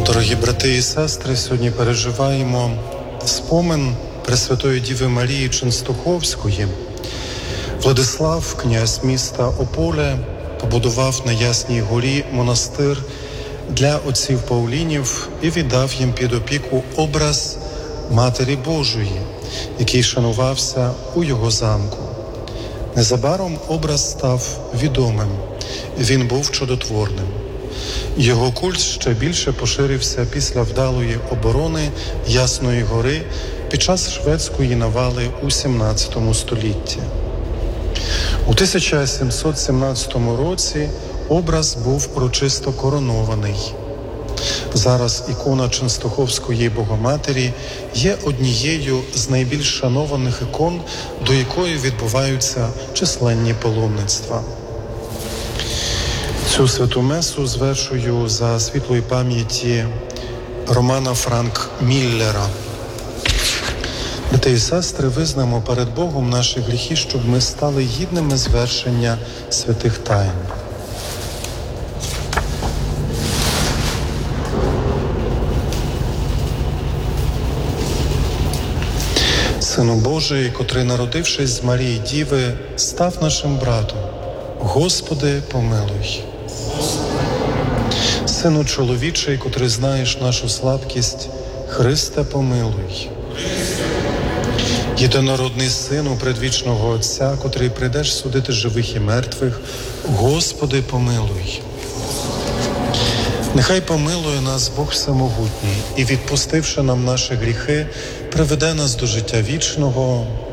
Дорогі брати і сестри, сьогодні переживаємо спомин Пресвятої Діви Марії Ченстоховської. Владислав, князь міста Ополе, побудував на Ясній горі монастир для отців Паулінів і віддав їм під опіку образ Матері Божої, який шанувався у його замку. Незабаром образ став відомим, він був чудотворним. Його культ ще більше поширився після вдалої оборони Ясної гори під час шведської навали у 17 столітті. У 1717 році образ був урочисто коронований. Зараз ікона Ченстоховської Богоматері є однією з найбільш шанованих ікон, до якої відбуваються численні паломництва. Цю святу месу звершую за світлої пам'яті Романа Франк Міллера. Брати і сестри, визнаємо перед Богом наші гріхи, щоб ми стали гідними звершення святих тайн. Сину Божий, котрий, народившись з Марії Діви, став нашим братом, Господи, помилуй. Сину чоловічий, котрий знаєш нашу слабкість, Христе, помилуй. Єдинородний Сину предвічного Отця, котрий прийдеш судити живих і мертвих, Господи, помилуй. Нехай помилує нас Бог Всемогутній і, відпустивши нам наші гріхи, приведе нас до життя вічного.